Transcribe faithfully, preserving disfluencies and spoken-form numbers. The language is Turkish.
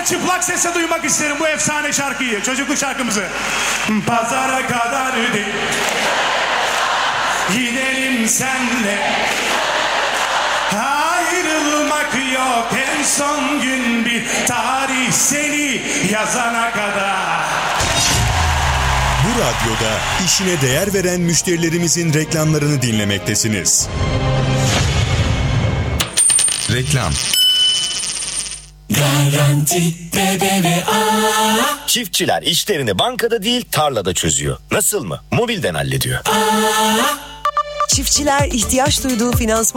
çıplak sesle duymak isterim bu efsane şarkıyı. Çocukluk şarkımızı. Pazara kadar değil. Gidelim senle. Ayrılmak yok, en son gün bir tarih seni yazana kadar. Bu radyoda işine değer veren müşterilerimizin reklamlarını dinlemektesiniz. Reklam. Garanti B B V A. Çiftçiler işlerini bankada değil tarlada çözüyor. Nasıl mı? Mobilden hallediyor. Aa. Çiftçiler ihtiyaç duyduğu finansman